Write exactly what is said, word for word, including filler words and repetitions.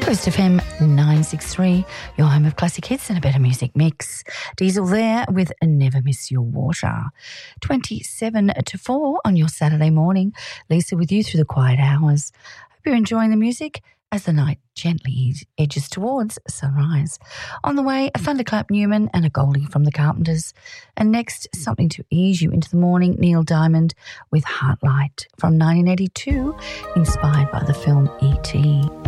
Coast F M nine sixty-three, your home of classic hits and a better music mix. Diesel there with Never Miss Your Water. twenty-seven to four on your Saturday morning. Lisa with you through the quiet hours. Hope you're enjoying the music as the night gently edges towards sunrise. On the way, a Thunderclap Newman and a Goldie from the Carpenters. And next, something to ease you into the morning, Neil Diamond with Heartlight from nineteen eighty-two, inspired by the film E T